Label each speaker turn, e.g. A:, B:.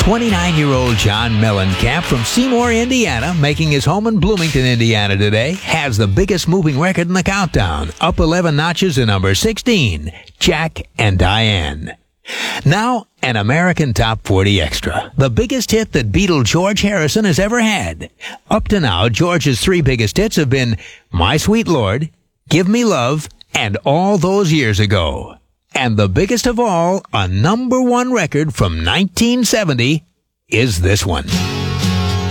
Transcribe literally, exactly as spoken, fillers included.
A: twenty-nine-year-old John Mellencamp from Seymour, Indiana, making his home in Bloomington, Indiana today, has the biggest moving record in the countdown, up eleven notches to number sixteen, Jack and Diane. Now, an American Top forty Extra, the biggest hit that Beatle George Harrison has ever had. Up to now, George's three biggest hits have been My Sweet Lord, Give Me Love, and All Those Years Ago. And the biggest of all, a number one record from nineteen seventy, is this one.